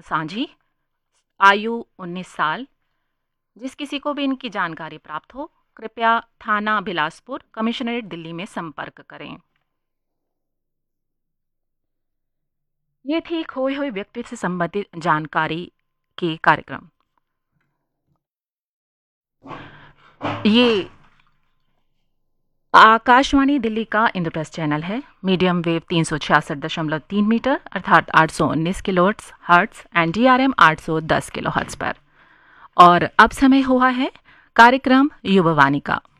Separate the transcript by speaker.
Speaker 1: सांझी, आयु 19 साल। जिस किसी को भी इनकी जानकारी प्राप्त हो, कृपया थाना बिलासपुर, कमिश्नरेट दिल्ली में संपर्क करें। ये थी खोए हुए व्यक्ति से संबंधित जानकारी के कार्यक्रम। ये आकाशवाणी दिल्ली का इंद्रप्रस्थ चैनल है। मीडियम वेव 366.3 मीटर अर्थात 819 किलोहर्ट्ज एंड DRM 810 किलोहर्ट्ज पर। और अब समय हुआ है कार्यक्रम युववाणी का।